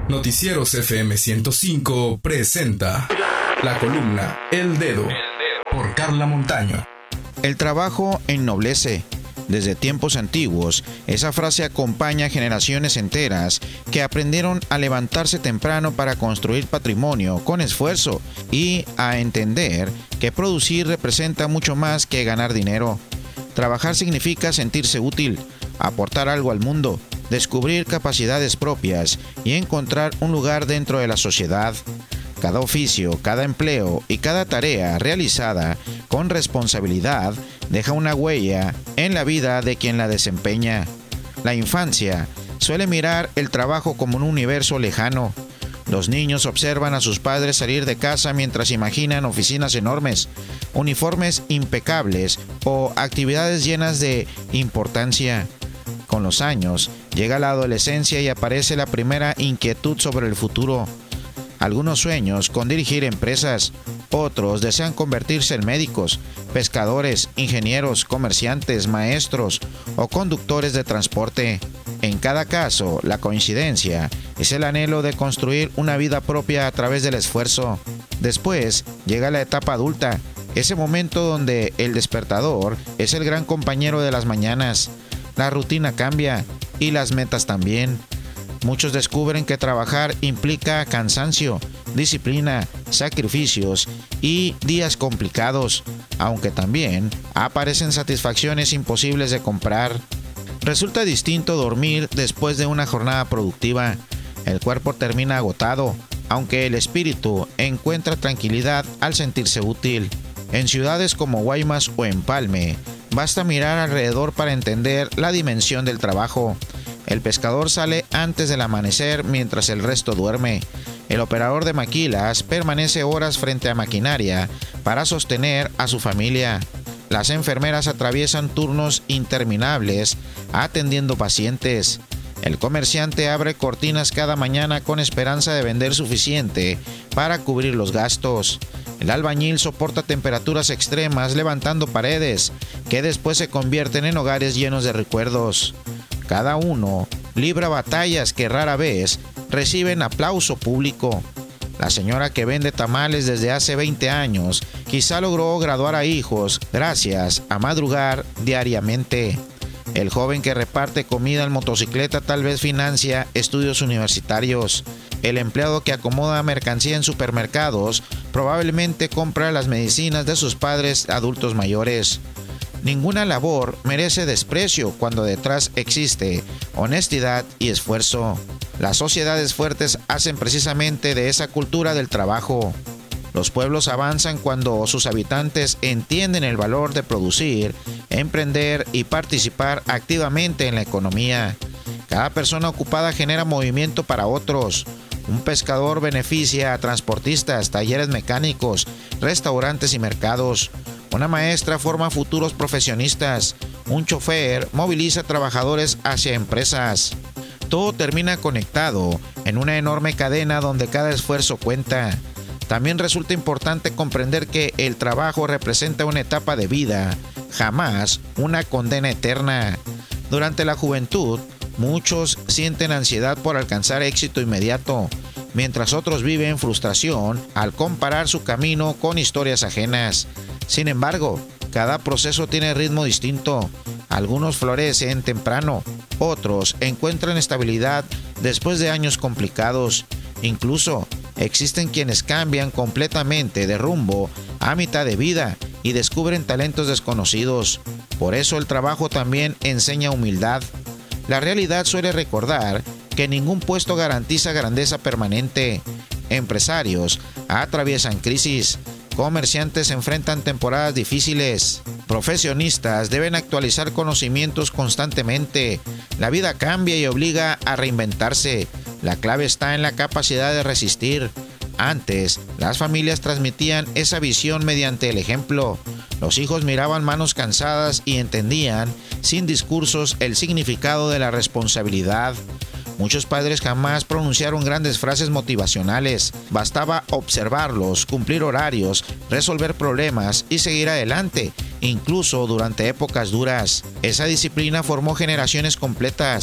Noticieros FM 105 presenta la columna El Dedo por Carla Montaño. El trabajo ennoblece. Desde tiempos antiguos, esa frase acompaña a generaciones enteras que aprendieron a levantarse temprano para construir patrimonio con esfuerzo y a entender que producir representa mucho más que ganar dinero. Trabajar significa sentirse útil, aportar algo al mundo, descubrir capacidades propias y encontrar un lugar dentro de la sociedad. Cada oficio, cada empleo y cada tarea realizada con responsabilidad deja una huella en la vida de quien la desempeña. La infancia suele mirar el trabajo como un universo lejano. Los niños observan a sus padres salir de casa mientras imaginan oficinas enormes, uniformes impecables o actividades llenas de importancia. Con los años, llega la adolescencia y aparece la primera inquietud sobre el futuro. Algunos sueños con dirigir empresas, otros desean convertirse en médicos, pescadores, ingenieros, comerciantes, maestros o conductores de transporte. En cada caso, la coincidencia es el anhelo de construir una vida propia a través del esfuerzo. Después llega la etapa adulta, ese momento donde el despertador es el gran compañero de las mañanas. La rutina cambia y las metas también. Muchos descubren que trabajar implica cansancio, disciplina, sacrificios y días complicados, aunque también aparecen satisfacciones imposibles de comprar. Resulta distinto dormir después de una jornada productiva. El cuerpo termina agotado, aunque el espíritu encuentra tranquilidad al sentirse útil. En ciudades como Guaymas o Empalme, basta mirar alrededor para entender la dimensión del trabajo. El pescador sale antes del amanecer mientras el resto duerme. El operador de maquilas permanece horas frente a maquinaria para sostener a su familia. Las enfermeras atraviesan turnos interminables atendiendo pacientes. El comerciante abre cortinas cada mañana con esperanza de vender suficiente para cubrir los gastos. El albañil soporta temperaturas extremas levantando paredes que después se convierten en hogares llenos de recuerdos. Cada uno libra batallas que rara vez reciben aplauso público. La señora que vende tamales desde hace 20 años quizá logró graduar a hijos gracias a madrugar diariamente. El joven que reparte comida en motocicleta tal vez financia estudios universitarios. El empleado que acomoda mercancía en supermercados probablemente compra las medicinas de sus padres adultos mayores. Ninguna labor merece desprecio cuando detrás existe honestidad y esfuerzo. Las sociedades fuertes hacen precisamente de esa cultura del trabajo. Los pueblos avanzan cuando sus habitantes entienden el valor de producir, emprender y participar activamente en la economía. Cada persona ocupada genera movimiento para otros. Un pescador beneficia a transportistas, talleres mecánicos, restaurantes y mercados. Una maestra forma futuros profesionistas. Un chofer moviliza trabajadores hacia empresas. Todo termina conectado en una enorme cadena donde cada esfuerzo cuenta. También resulta importante comprender que el trabajo representa una etapa de vida, jamás una condena eterna. Durante la juventud, muchos sienten ansiedad por alcanzar éxito inmediato, mientras otros viven frustración al comparar su camino con historias ajenas. Sin embargo, cada proceso tiene ritmo distinto. Algunos florecen temprano, otros encuentran estabilidad después de años complicados. Incluso existen quienes cambian completamente de rumbo a mitad de vida y descubren talentos desconocidos. Por eso el trabajo también enseña humildad. La realidad suele recordar que ningún puesto garantiza grandeza permanente. Empresarios atraviesan crisis. Comerciantes enfrentan temporadas difíciles. Profesionistas deben actualizar conocimientos constantemente. La vida cambia y obliga a reinventarse. La clave está en la capacidad de resistir. Antes, las familias transmitían esa visión mediante el ejemplo. Los hijos miraban manos cansadas y entendían, sin discursos, el significado de la responsabilidad. Muchos padres jamás pronunciaron grandes frases motivacionales. Bastaba observarlos, cumplir horarios, resolver problemas y seguir adelante, incluso durante épocas duras. Esa disciplina formó generaciones completas.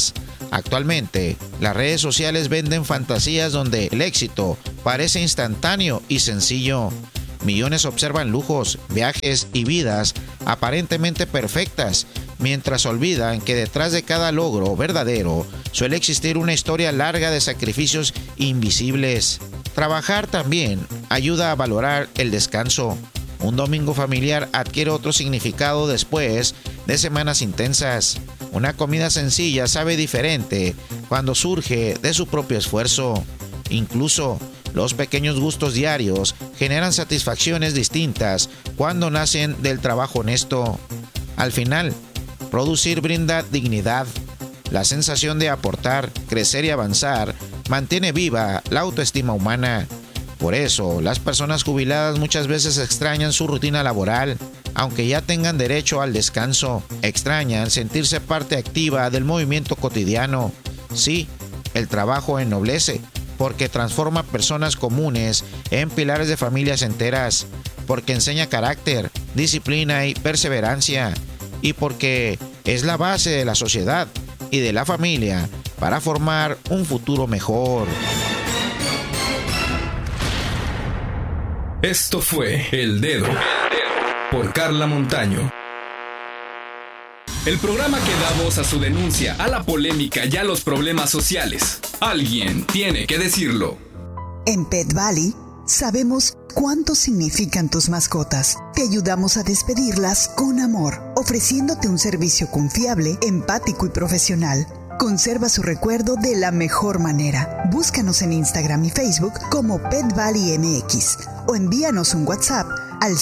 Actualmente, las redes sociales venden fantasías donde el éxito parece instantáneo y sencillo. Millones observan lujos, viajes y vidas aparentemente perfectas, mientras olvidan que detrás de cada logro verdadero suele existir una historia larga de sacrificios invisibles. Trabajar también ayuda a valorar el descanso. Un domingo familiar adquiere otro significado después de semanas intensas. Una comida sencilla sabe diferente cuando surge de su propio esfuerzo. Incluso los pequeños gustos diarios generan satisfacciones distintas cuando nacen del trabajo honesto. Al final, producir brinda dignidad. La sensación de aportar, crecer y avanzar mantiene viva la autoestima humana. Por eso, las personas jubiladas muchas veces extrañan su rutina laboral, aunque ya tengan derecho al descanso. Extrañan sentirse parte activa del movimiento cotidiano. Sí, el trabajo ennoblece, porque transforma personas comunes en pilares de familias enteras, porque enseña carácter, disciplina y perseverancia, y porque es la base de la sociedad y de la familia para formar un futuro mejor. Esto fue El Dedo por Carla Montaño. El programa que da voz a su denuncia, a la polémica y a los problemas sociales. Alguien tiene que decirlo. En Pet Valley sabemos cuánto significan tus mascotas. Te ayudamos a despedirlas con amor, ofreciéndote un servicio confiable, empático y profesional. Conserva su recuerdo de la mejor manera. Búscanos en Instagram y Facebook como Pet Valley MX o envíanos un WhatsApp al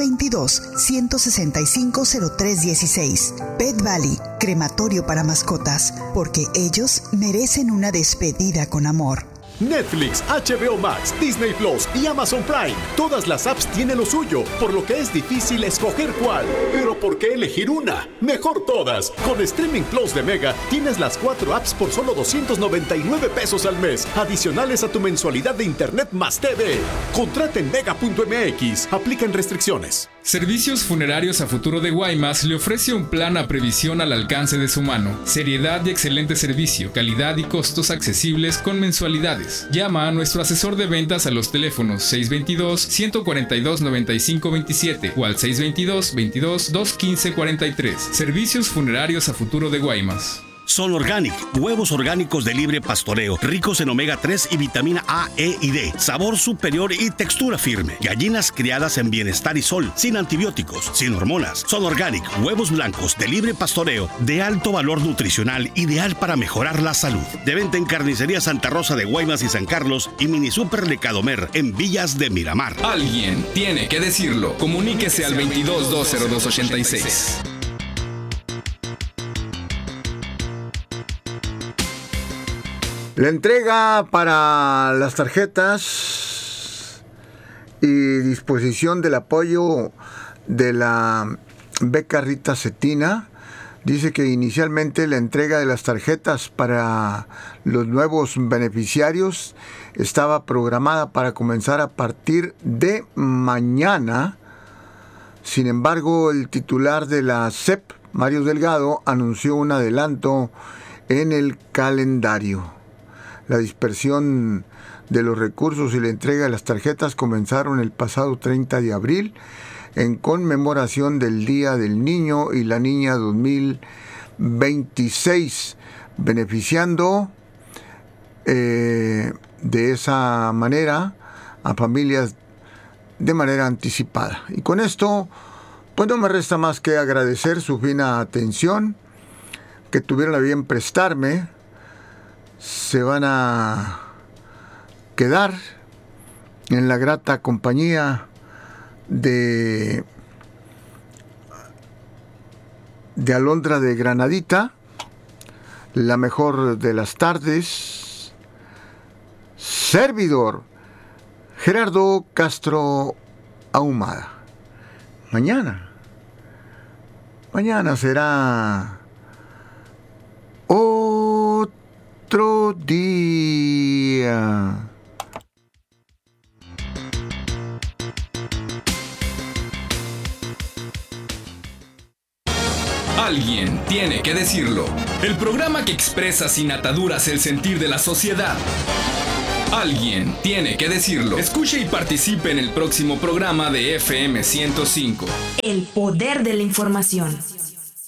622-165-0316. Pet Valley, crematorio para mascotas, porque ellos merecen una despedida con amor. Netflix, HBO Max, Disney Plus y Amazon Prime. Todas las apps tienen lo suyo, por lo que es difícil escoger cuál. Pero ¿por qué elegir una? Mejor todas. Con Streaming Plus de Mega tienes las 4 apps por solo 299 pesos al mes, adicionales a tu mensualidad de Internet más TV. Contrata en mega.mx. Aplican restricciones. Servicios Funerarios a Futuro de Guaymas le ofrece un plan a previsión al alcance de su mano. Seriedad y excelente servicio, calidad y costos accesibles con mensualidades. Llama a nuestro asesor de ventas a los teléfonos 622-142-9527 o al 622-22-215-43. Servicios Funerarios a Futuro de Guaymas. Son Organic, huevos orgánicos de libre pastoreo, ricos en omega 3 y vitamina A, E y D, sabor superior y textura firme. Gallinas criadas en bienestar y sol, sin antibióticos, sin hormonas. Son Organic, huevos blancos de libre pastoreo, de alto valor nutricional, ideal para mejorar la salud. De venta en Carnicería Santa Rosa de Guaymas y San Carlos y Mini Super Lecadomer en Villas de Miramar. Alguien tiene que decirlo. Comuníquese al 22-202-86. La entrega para las tarjetas y disposición del apoyo de la beca Rita Cetina dice que inicialmente la entrega de las tarjetas para los nuevos beneficiarios estaba programada para comenzar a partir de mañana. Sin embargo, el titular de la SEP, Mario Delgado, anunció un adelanto en el calendario. La dispersión de los recursos y la entrega de las tarjetas comenzaron el pasado 30 de abril en conmemoración del Día del Niño y la Niña 2026, beneficiando de esa manera a familias de manera anticipada. Y con esto, pues no me resta más que agradecer su fina atención, que tuvieron a bien prestarme. Se van a quedar en la grata compañía de Alondra de Granadita, la mejor de las tardes, servidor Gerardo Castro Ahumada. Mañana será otro día. Alguien tiene que decirlo. El programa que expresa sin ataduras el sentir de la sociedad. Alguien tiene que decirlo. Escuche y participe en el próximo programa de FM 105. El poder de la información.